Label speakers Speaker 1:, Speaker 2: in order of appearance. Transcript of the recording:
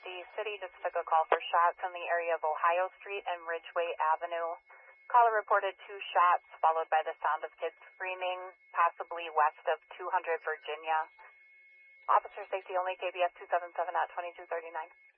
Speaker 1: The city just took a call for shots in the area of Ohio Street and Ridgeway Avenue. Caller reported 2 shots, followed by the sound of kids screaming, possibly west of 200 Virginia. Officer safety only, KBS 277 at 2239.